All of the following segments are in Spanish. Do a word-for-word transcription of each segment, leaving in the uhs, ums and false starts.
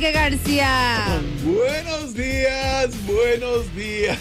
Enrique García. Buenos días, buenos días,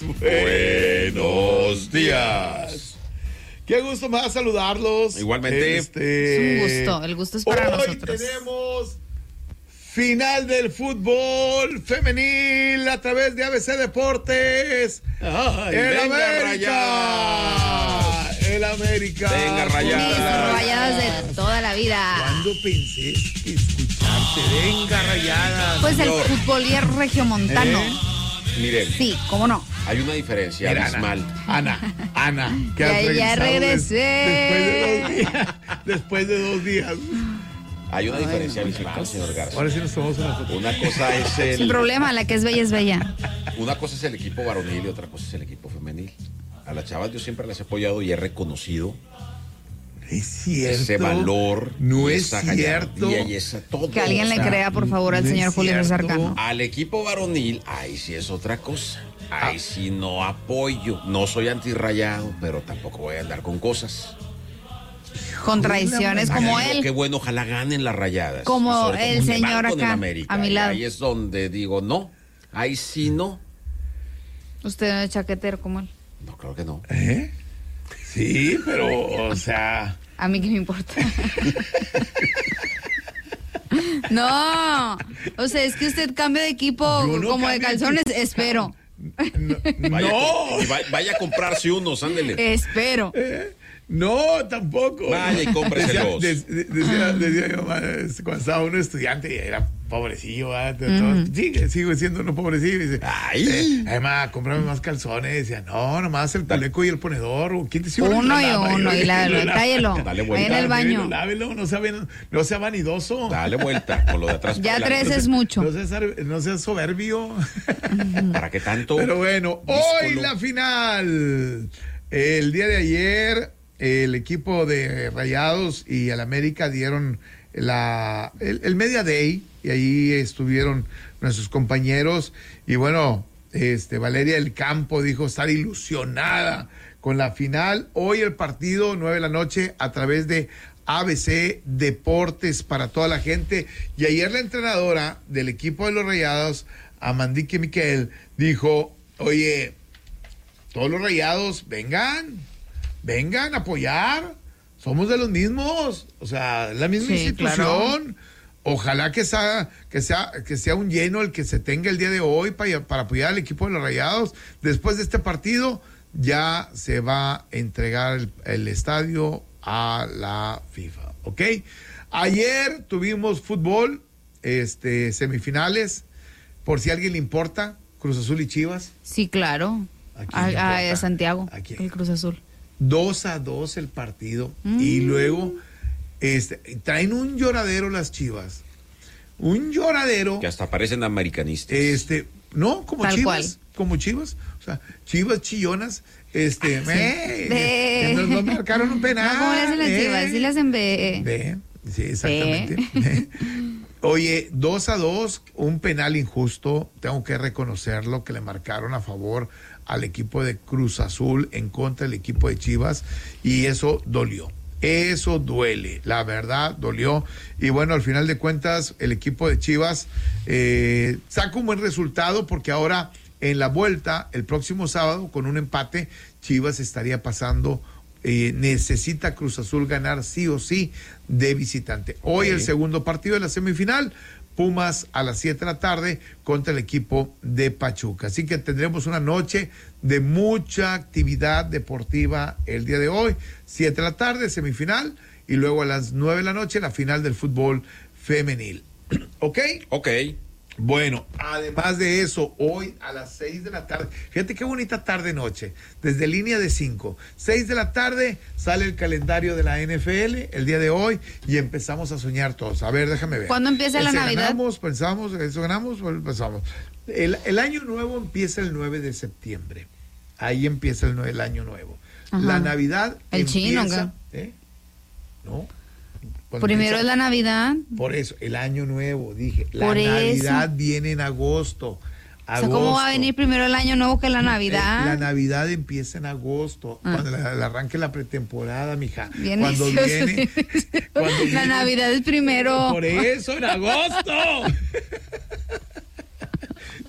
buenos días. Qué gusto más saludarlos. Igualmente. Este... Es un gusto, el gusto es para Hoy nosotros. Hoy tenemos final del fútbol femenil a través de A B C Deportes. Ay, el venga, América. El América. Venga, Rayadas. Rayadas de toda la vida. ¿Cuándo pensé escucharte? Venga, Rayadas. Pues el futbolier regiomontano. ¿Eh? Miren. Sí, cómo no. Hay una diferencia Mira, abismal. Ana, Ana, Ana, que Ya- has ya regresado regresé. des- después de dos días. Después de dos días. Hay una diferencia abismal, señor Garza. Ahora sí nos tomamos una foto. Una cosa es Sin el, problema, la que es bella es bella. una cosa es el equipo varonil y otra cosa es el equipo femenil. A las chavas yo siempre las he apoyado y he reconocido Es cierto. ese valor, No y es esa cierto. gallardía y esa todo. Que alguien o le sea, crea, por favor, al no es señor Julio César cierto. Cano. Al equipo varonil, ahí sí es otra cosa. Ahí sí no apoyo. No soy antirrayado, pero tampoco voy a andar con cosas. Contradicciones Ay, como Digo, él. qué bueno, ojalá ganen las Rayadas. Como Y sobre todo el porque señor van con el acá, América. a mi Y lado. ahí es donde digo, no, ahí sí no. Usted no es chaquetero como él. No, creo que no. ¿Eh? Sí, pero, o sea. A mí qué me importa. No, o sea, es que usted cambia de equipo Yo no como de cambio de calzones, equipo. espero. No. Vaya, no. a, vaya, vaya a comprarse unos, ándele. Espero. No, tampoco. Vaya y cómpreselos. Decía, de- decía, decía mi mamá, este, cuando estaba uno estudiante y era pobrecillo, ¿verdad? Entonces, sigue, sigo siendo uno pobrecillo. Y dice, Ay. eh, además, cómprame más calzones. Decía, no, nomás el puleco y el ponedor. ¿O ¿Quién te sirve? Uno y Lava, uno, y la, lo lava. tráyelo. Dale Ahí vuelta. en el baño. Lávelo, no sea, ven- no sea vanidoso. Dale vuelta con lo de atrás. Ya por tres delante. es mucho. No seas, no seas soberbio. ¿Para qué tanto? Pero bueno, hoy díscolo? la final. El día de ayer, el equipo de Rayados y el América dieron la, el, el Media Day y ahí estuvieron nuestros compañeros. Y bueno, este Valeria del Campo dijo estar ilusionada con la final. Hoy el partido, nueve de la noche, a través de A B C Deportes para toda la gente. Y ayer la entrenadora del equipo de los Rayados, Amandique Miquel, dijo, oye, todos los Rayados, vengan, vengan a apoyar, somos de los mismos, o sea, es la misma Sí, institución. claro. Ojalá que sea, que sea, que sea un lleno el que se tenga el día de hoy para, para apoyar al equipo de los Rayados. Después de este partido, ya se va a entregar el, el estadio a la FIFA, ¿ok? Ayer tuvimos fútbol, este, semifinales, por si a alguien le importa, Cruz Azul y Chivas. Sí, claro. ¿A quién A, le a- importa? a Santiago, ¿A quién? el Cruz Azul. Dos a dos el partido. Mm. Y luego este, traen un lloradero las Chivas. Un lloradero. Que hasta parecen americanistas. Este, no, como Tal Chivas. cual. Como Chivas. O sea, Chivas chillonas. Este, Sí. me, Ve. que nos, nos marcaron un penal. No, ¿cómo le hacen las eh. Chivas? Sí le hacen B. Ve, sí, exactamente. Ve. Oye, dos a dos, un penal injusto, tengo que reconocerlo, que le marcaron a favor al equipo de Cruz Azul en contra del equipo de Chivas, y eso dolió. Eso duele, la verdad, dolió. Y bueno, al final de cuentas, el equipo de Chivas eh, saca un buen resultado porque ahora en la vuelta, el próximo sábado, con un empate, Chivas estaría pasando. Eh, necesita Cruz Azul ganar sí o sí de visitante. Hoy Ok. el segundo partido de la semifinal, Pumas a las siete de la tarde contra el equipo de Pachuca. Así que tendremos una noche de mucha actividad deportiva el día de hoy. siete de la tarde, semifinal, y luego a las nueve de la noche la final del fútbol femenil. ¿Ok? Ok. Bueno, además de eso, hoy a las seis de la tarde, fíjate qué bonita tarde-noche, desde línea de cinco, seis de la tarde sale el calendario de la N F L el día de hoy y empezamos a soñar todos. A ver, déjame ver. ¿Cuándo empieza la Ese Navidad? Ganamos, pensamos, eso ganamos, o empezamos. El, el año nuevo empieza el nueve de septiembre, ahí empieza el, nue- el año nuevo. Ajá. La Navidad El empieza, chino, ¿eh? ¿No? Cuando Primero empieza- es la Navidad. por eso, el año nuevo, dije. La Por eso. Navidad viene en agosto. O sea, ¿cómo va a venir primero el año nuevo que la Navidad? Eh, La Navidad empieza en agosto, Ah. cuando la, la arranque la pretemporada, mija. Bien cuando necios. viene, cuando La viene- Navidad es primero. Por eso, en agosto.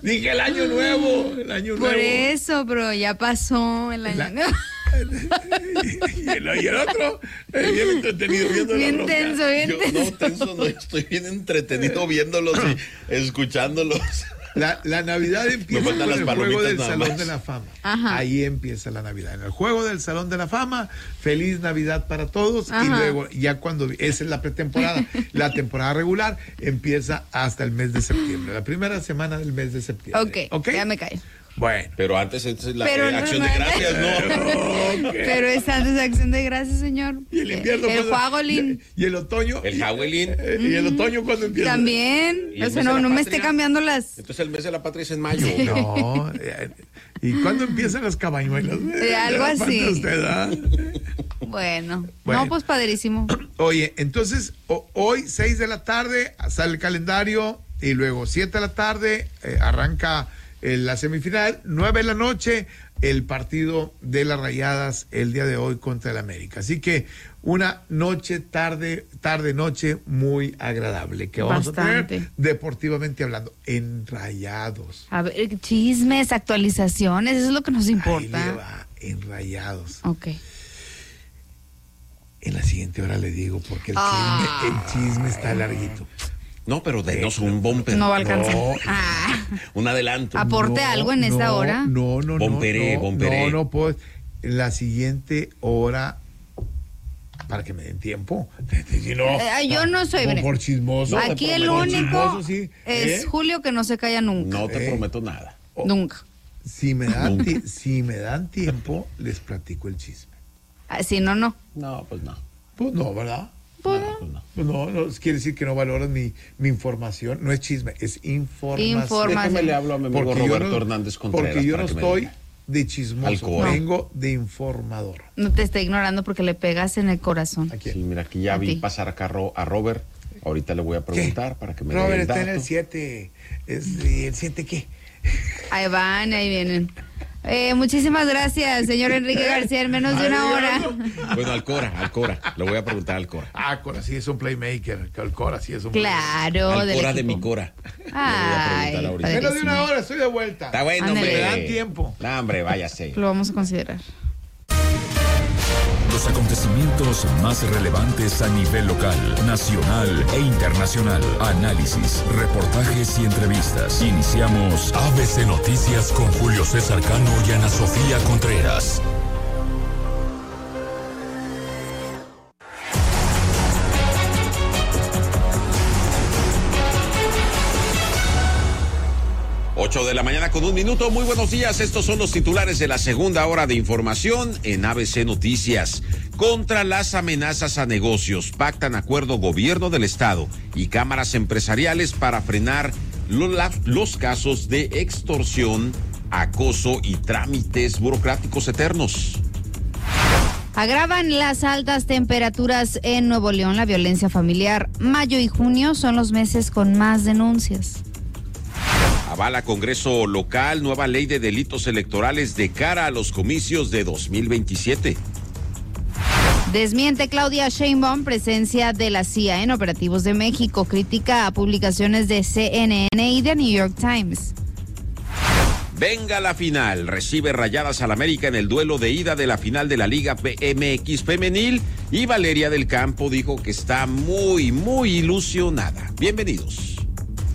Dije el año nuevo, el año Por nuevo. eso, pero ya pasó el año La- nuevo. y, el, y el otro, eh, bien entretenido viendo la Bien bronca. tenso, bien Yo tenso. no, tenso, no, estoy bien entretenido viéndolos y escuchándolos. La, la Navidad empieza Me con faltan el las juego palomitas del nada Salón más. de la Fama. Ajá. Ahí empieza la Navidad. En el juego del Salón de la Fama, feliz Navidad para todos. Ajá. Y luego, ya cuando, esa es la pretemporada, la temporada regular empieza hasta el mes de septiembre, la primera semana del mes de septiembre. Ok, ya me callo. Bueno. Pero antes es la Pero eh, no, acción no, de no. gracias, ¿no? Pero es antes de acción de gracias, señor. Y el invierno. El cuando- Juagolín. Y el otoño. El Halloween. eh, Y el otoño cuando empieza. También. ¿Y el O sea, mes de no, la no me patria? esté cambiando las. Entonces el mes de la patria es en mayo. No. eh, ¿Y cuándo empiezan las cabañuelas? Eh, algo Falta así. usted, ¿ah? Bueno. Bueno. No, pues padrísimo. Oye, entonces o- hoy seis de la tarde sale el calendario y luego siete de la tarde eh, arranca eh, la semifinal, nueve de la noche el partido de las Rayadas el día de hoy contra el América. Así que una noche, tarde, tarde, noche muy agradable que vamos a Bastante. tener deportivamente hablando en Rayados. A ver, chismes, actualizaciones, eso es lo que nos Ahí le importa. va, en Rayados. Ok. En la siguiente hora le digo porque el Ah. chisme, el chisme está larguito. No, pero denos un bumper. No va a alcanzar. No. Ah, Un adelanto. Aporte algo en esta no, hora. No, no, no. Bomperé, no, bomperé. No, no puedo. En la siguiente hora, para que me den tiempo. Si no, Eh, yo no soy por, breve. por chismoso. Aquí por- el por único chismoso, sí, es ¿eh? Julio que no se calla nunca. No te Eh. prometo nada. Nunca. Si me, dan ti- si me dan tiempo, les platico el chisme. Ah, si no, no. No, pues no. Pues no, ¿verdad? Pues, No, pues no. Pues no, no, quiere decir que no valoran mi, mi información. No es chisme, es información. Informa- Déjame le hablo a mi amigo Porque yo Roberto no- Hernández Contreras. Porque yo para no que me estoy diga. de chismoso, Alcohol. vengo de informador. no te está ignorando porque le pegas en el corazón. ¿A quién? Sí, mira, aquí ya A vi ti. pasar acá a Ro- a Robert. Ahorita le voy a preguntar para que me dé Robert el está en dato. el siete. Es, ¿Y el siete qué? Ahí van, ahí vienen. Eh, muchísimas gracias, señor Enrique García, en menos de una hora. Bueno, al Cora, al Cora. Le voy a preguntar al Cora. Ah, Cora sí es un playmaker. que el Cora sí es un Claro, Al del Cora de equipo. mi Cora. Ay, Le voy a preguntar ahorita. playmaker. Menos de una padrísimo. hora, estoy de vuelta. Está bueno, Ándale. hombre. Me dan tiempo. No, hombre, váyase. Lo vamos a considerar. Los acontecimientos más relevantes a nivel local, nacional e internacional. Análisis, reportajes y entrevistas. Iniciamos A B C Noticias con Julio César Cano y Ana Sofía Contreras. ocho de la mañana con un minuto. Muy buenos días. Estos son los titulares de la segunda hora de información en A B C Noticias. Contra las amenazas a negocios, pactan acuerdo gobierno del estado y cámaras empresariales para frenar lo- la- los casos de extorsión, acoso y trámites burocráticos eternos. Agravan las altas temperaturas en Nuevo León la violencia familiar. Mayo y junio son los meses con más denuncias. Avala Congreso local nueva ley de delitos electorales de cara a los comicios de dos mil veintisiete. Desmiente Claudia Sheinbaum presencia de la C I A en operativos de México. Critica a publicaciones de C N N y de New York Times. Venga la final, recibe Rayadas al América en el duelo de ida de la final de la Liga P M X Femenil y Valeria del Campo dijo que está muy, muy ilusionada. Bienvenidos.